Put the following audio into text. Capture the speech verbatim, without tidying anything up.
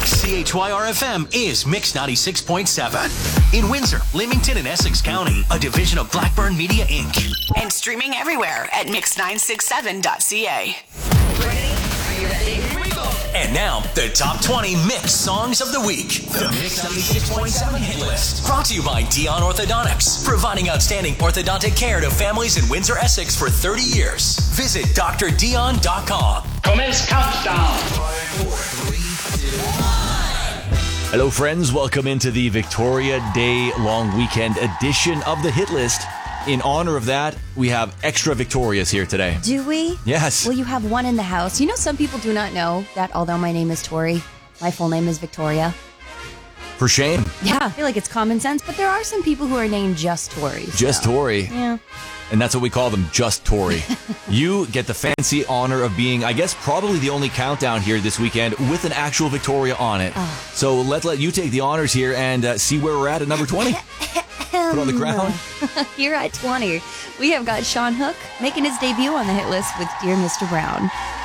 C H Y R F M is Mix ninety-six point seven. In Windsor, Leamington, and Essex County, a division of Blackburn Media, Incorporated. And streaming everywhere at mix nine six seven dot c a. Ready? Are you ready? Here we go. And now, the top twenty Mix Songs of the Week. The Mix ninety-six point seven hit list. Brought to you by Dion Orthodontics, providing outstanding orthodontic care to families in Windsor, Essex for thirty years. Visit d r dion dot com. Commence countdown. Hello, friends. Welcome into the Victoria Day long weekend edition of the Hit List. In honor of that, we have extra Victorias here today. Do we? Yes. Well, you have one in the house. You know, some people do not know that although my name is Tori, my full name is Victoria. For shame. Yeah, I feel like it's common sense, but there are some people who are named just Tori. Just so. Tori. Yeah. And that's what we call them, just Tori. You get the fancy honor of being, I guess, probably the only countdown here this weekend with an actual Victoria on it. Oh. So let's let you take the honors here and uh, see where we're at at number twenty. Put on the crown. Here at twenty, we have got Sean Hook making his debut on the hit list with Dear Mister Brown.